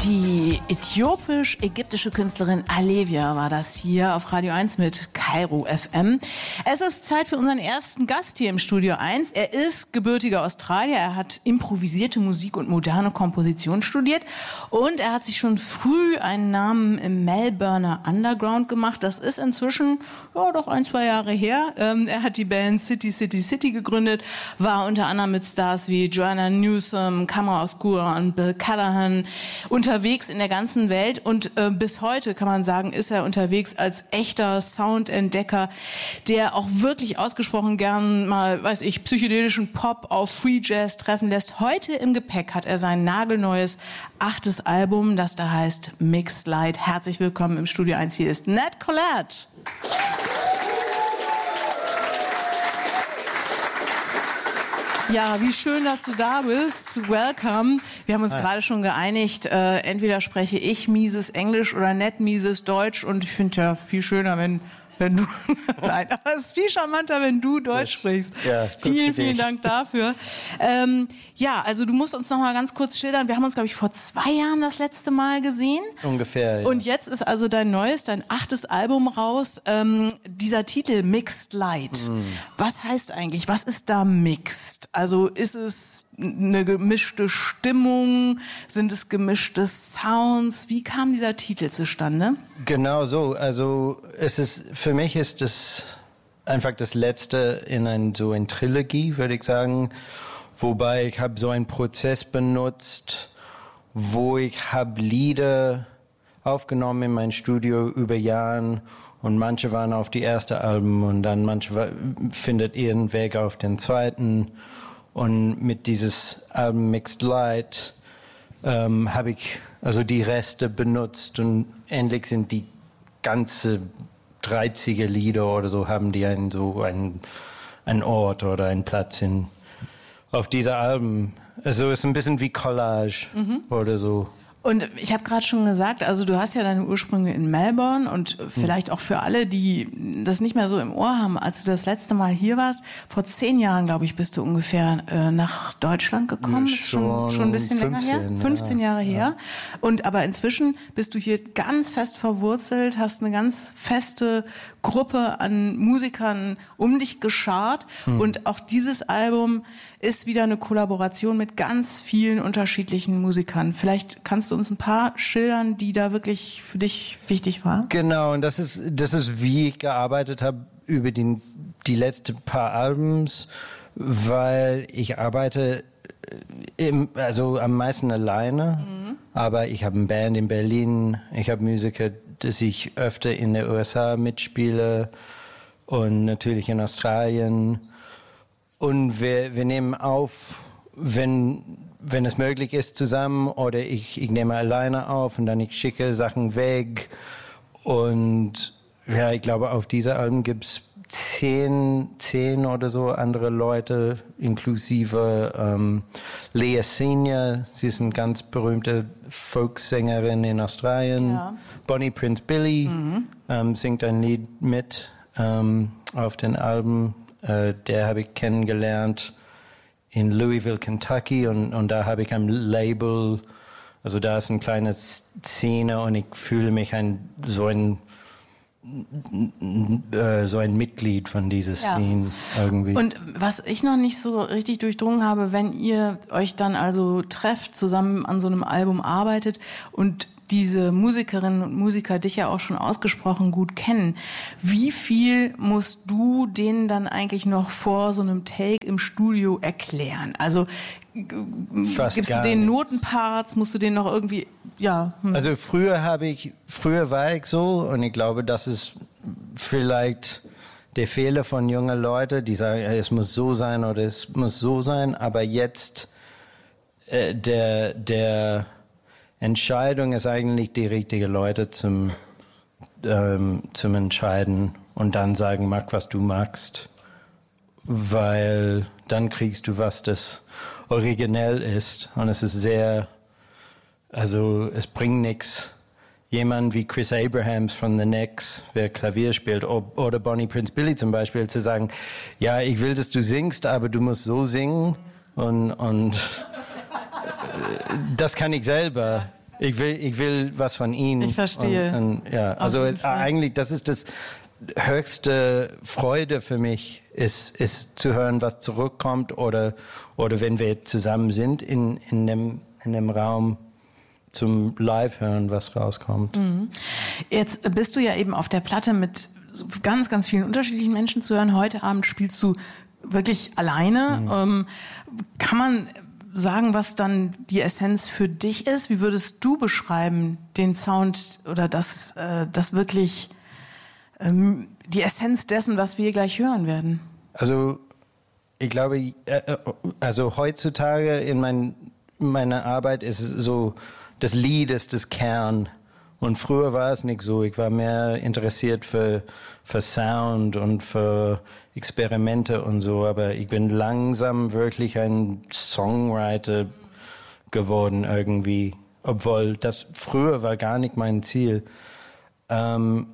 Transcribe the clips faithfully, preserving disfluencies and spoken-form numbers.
Die äthiopisch-ägyptische Künstlerin Alevia war das hier auf Radio eins mit Kairo F M. Es ist Zeit für unseren ersten Gast hier im Studio eins. Er ist gebürtiger Australier, er hat improvisierte Musik und moderne Komposition studiert und er hat sich schon früh einen Namen im Melbourner Underground gemacht. Das ist inzwischen ja, doch ein, zwei Jahre her. Ähm, er hat die Band City City City gegründet, war unter anderem mit Stars wie Joanna Newsom, Camera Obscura und Bill Callahan unterwegs in der ganzen Welt und äh, bis heute kann man sagen, ist er unterwegs als echter Soundentdecker, der auch wirklich ausgesprochen gern mal, weiß ich, psychedelischen Pop auf Free Jazz treffen lässt. Heute im Gepäck hat er sein nagelneues achtes Album, das da heißt Mixed Light. Herzlich willkommen im Studio eins. Hier ist Nat Collette. Ja, wie schön, dass du da bist. Welcome. Wir haben uns Hi. gerade schon geeinigt, äh, entweder spreche ich mieses Englisch oder Nat mieses Deutsch. Und ich finde ja viel schöner, wenn, wenn du... Nein, aber es ist viel charmanter, wenn du Deutsch sprichst. Ja, vielen, vielen Dank dafür. Ähm, ja, also du musst uns noch mal ganz kurz schildern. Wir haben uns, glaube ich, vor zwei Jahren das letzte Mal gesehen. Ungefähr, ja. Und jetzt ist also dein neues, dein achtes Album raus. Ähm, dieser Titel Mixed Light. Mm. Was heißt eigentlich, was ist da mixed? Also ist es eine gemischte Stimmung? Sind es gemischte Sounds? Wie kam dieser Titel zustande? Genau so. Also es ist, für mich ist es einfach das letzte in ein, so ein Trilogie, würde ich sagen. Wobei ich habe so einen Prozess benutzt, wo ich habe Lieder aufgenommen in mein Studio über Jahren und manche waren auf die erste Alben und dann manche war, findet ihren Weg auf den zweiten. Und mit dieses Album Mixed Light ähm, habe ich also die Reste benutzt und endlich sind die ganze dreißiger Lieder oder so, haben die einen, so einen, einen Ort oder einen Platz in, auf dieser Alben. Also es ist ein bisschen wie Collage mhm. oder so. Und ich habe gerade schon gesagt, also du hast ja deine Ursprünge in Melbourne und vielleicht auch für alle, die das nicht mehr so im Ohr haben, als du das letzte Mal hier warst, vor zehn Jahren, glaube ich, bist du ungefähr äh, nach Deutschland gekommen. Ist schon, schon ein bisschen fünfzehn, länger her. fünfzehn ja. Jahre her. Ja. Und aber inzwischen bist du hier ganz fest verwurzelt, hast eine ganz feste Gruppe an Musikern um dich geschart. Hm. Und auch dieses Album ist wieder eine Kollaboration mit ganz vielen unterschiedlichen Musikern. Vielleicht kannst du uns ein paar schildern, die da wirklich für dich wichtig waren? Genau, und das ist, das ist wie ich gearbeitet habe über die, die letzten paar Albums, weil ich arbeite im, also am meisten alleine, mhm. aber ich habe eine Band in Berlin, ich habe Musiker, dass ich öfter in der U S A mitspiele und natürlich in Australien. Und wir, wir nehmen auf, wenn, wenn es möglich ist, zusammen oder ich, ich nehme alleine auf und dann ich schicke Sachen weg. Und ja, ich glaube, auf dieser Alben gibt es zehn, zehn oder so andere Leute, inklusive ähm, Leah Senior. Sie ist eine ganz berühmte Folksängerin in Australien. Ja. Bonnie Prince Billy mhm. ähm, singt ein Lied mit ähm, auf den Alben. Uh, der habe ich kennengelernt in Louisville, Kentucky und, und da habe ich ein Label, also da ist eine kleine Szene und ich fühle mich ein, so ein äh, so ein Mitglied von dieser Szene ja. irgendwie. Und was ich noch nicht so richtig durchdrungen habe, wenn ihr euch dann also trefft, zusammen an so einem Album arbeitet und diese Musikerinnen und Musiker dich ja auch schon ausgesprochen gut kennen. Wie viel musst du denen dann eigentlich noch vor so einem Take im Studio erklären? Also Fast gibst du denen Notenparts, musst du denen noch irgendwie, ja. Hm. Also früher habe ich, früher war ich so und ich glaube, das ist vielleicht der Fehler von jungen Leuten, die sagen, es muss so sein oder es muss so sein, aber jetzt äh, der, der Entscheidung ist eigentlich die richtige Leute zum, ähm, zum Entscheiden und dann sagen, mach, was du magst, weil dann kriegst du was, das originell ist und es ist sehr, also es bringt nichts. Jemand wie Chris Abrahams von The Knicks, wer Klavier spielt, oder Bonnie Prince Billy zum Beispiel, zu sagen, ja, ich will, dass du singst, aber du musst so singen und, und das kann ich selber. Ich will, ich will was von ihnen. Ich verstehe. Und, und, ja, also eigentlich, das ist das höchste Freude für mich, ist, ist zu hören, was zurückkommt oder, oder wenn wir zusammen sind in, in, dem, in dem Raum zum Live hören, was rauskommt. Mhm. Jetzt bist du ja eben auf der Platte mit ganz, ganz vielen unterschiedlichen Menschen zu hören. Heute Abend spielst du wirklich alleine. Mhm. Ähm, kann man sagen, was dann die Essenz für dich ist? Wie würdest du beschreiben, den Sound oder das, äh, das wirklich ähm, die Essenz dessen, was wir gleich hören werden? Also ich glaube, äh, also heutzutage in mein, meiner Arbeit ist es so, das Lied ist das Kern. Und früher war es nicht so. Ich war mehr interessiert für, für Sound und für Experimente und so. Aber ich bin langsam wirklich ein Songwriter geworden irgendwie. Obwohl das früher war gar nicht mein Ziel. Ähm,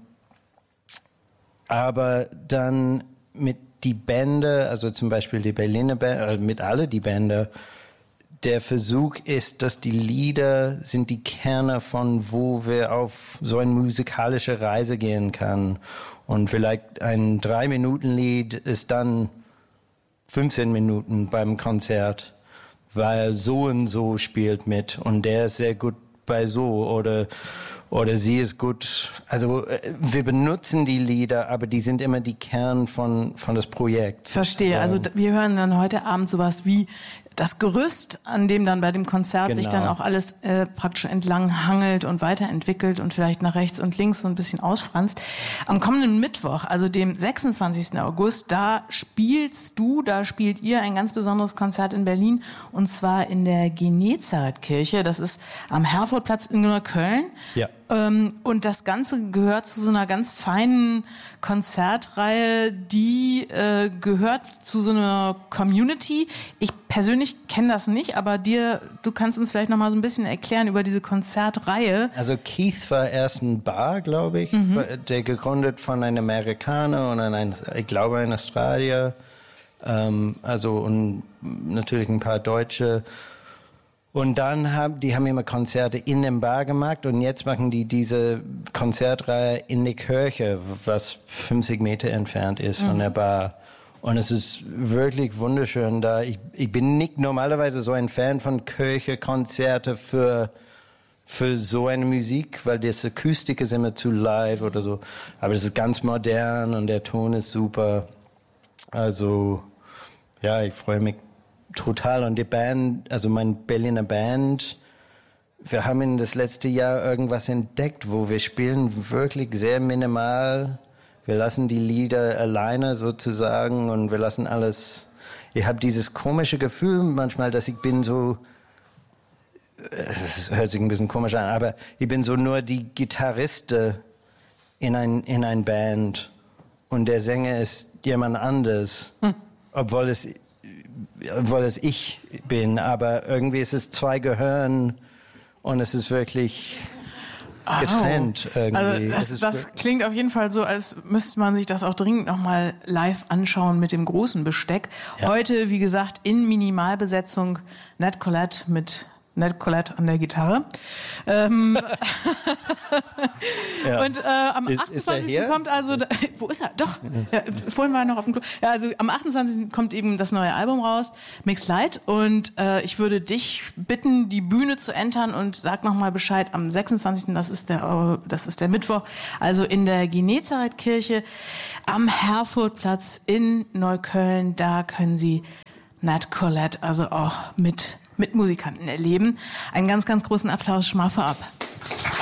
aber dann mit die Bände, also zum Beispiel die Berliner Band, also mit alle die Bände, der Versuch ist, dass die Lieder sind die Kerne von, wo wir auf so eine musikalische Reise gehen kann. Und vielleicht ein Drei-Minuten-Lied ist dann fünfzehn Minuten beim Konzert, weil so und so spielt mit und der ist sehr gut bei so oder oder sie ist gut. Also wir benutzen die Lieder, aber die sind immer die Kern von von das Projekt. Verstehe. Also wir hören dann heute Abend sowas wie das Gerüst, an dem dann bei dem Konzert genau. sich dann auch alles äh, praktisch entlang hangelt und weiterentwickelt und vielleicht nach rechts und links so ein bisschen ausfranst. Am kommenden Mittwoch, also dem sechsundzwanzigsten August, da spielst du, da spielt ihr ein ganz besonderes Konzert in Berlin und zwar in der Genezareth-Kirche. Das ist am Herfordplatz in Neukölln. Ja. Ähm, und das Ganze gehört zu so einer ganz feinen Konzertreihe, die äh, gehört zu so einer Community. Ich persönlich kenne das nicht, aber dir, du kannst uns vielleicht noch mal so ein bisschen erklären über diese Konzertreihe. Also Keith war erst ein Bar, glaube ich, mhm. der gegründet von einem Amerikaner und einem, ich glaube, ein Australier. Ähm, also und natürlich ein paar Deutsche. Und dann haben die haben immer Konzerte in dem Bar gemacht und jetzt machen die diese Konzertreihe in der Kirche, was fünfzig Meter entfernt ist mhm. von der Bar. Und es ist wirklich wunderschön da. Ich, ich bin nicht normalerweise so ein Fan von Kirche-Konzerte für, für so eine Musik, weil das Akustik ist immer zu live oder so. Aber es ist ganz modern und der Ton ist super. Also, ja, ich freue mich total. Und die Band, also meine Berliner Band, wir haben in das letzte Jahr irgendwas entdeckt, wo wir spielen wirklich sehr minimal. Wir lassen die Lieder alleine sozusagen und wir lassen alles. Ich habe dieses komische Gefühl manchmal, dass ich bin so, es hört sich ein bisschen komisch an, aber ich bin so nur die Gitarriste in ein, in ein Band und der Sänger ist jemand anderes, hm. obwohl es obwohl es ich bin, aber irgendwie ist es zwei Gehirn und es ist wirklich getrennt oh. irgendwie. Also das, das klingt auf jeden Fall so, als müsste man sich das auch dringend nochmal live anschauen mit dem großen Besteck. Ja. Heute, wie gesagt, in Minimalbesetzung Nat Collette mit Nat Collette an der Gitarre. Ähm ja. Und äh, am ist, achtundzwanzigsten Ist kommt also, da, wo ist er? Doch, ja, vorhin war er noch auf dem Klo. Ja, also am achtundzwanzigsten kommt eben das neue Album raus, Mixed Light. Und äh, ich würde dich bitten, die Bühne zu entern und sag nochmal Bescheid am sechsundzwanzigsten Das ist der, das ist der Mittwoch, also in der Genezareth-Kirche am Herfordplatz in Neukölln. Da können Sie Nat Collette also auch mit mit Musikanten erleben. Einen ganz, ganz großen Applaus schon mal vorab.